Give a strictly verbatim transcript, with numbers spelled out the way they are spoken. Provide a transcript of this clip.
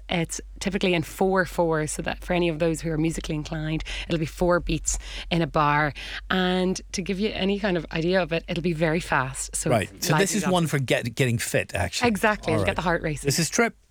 It's typically in four fours, so that for any of those who are musically inclined, it'll be four beats in a bar. And to give you any kind of idea of it, it'll be very fast. So right. So this is one for get, getting fit, actually. Exactly. All You'll right. get the heart racing. This is Trip.